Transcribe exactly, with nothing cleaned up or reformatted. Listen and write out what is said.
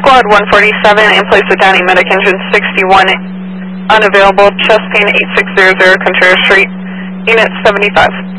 Squad one forty-seven, in place of Downey Medic Engine sixty-one, unavailable, chest pain eight six zero zero, Contreras Street, Unit seventy-five.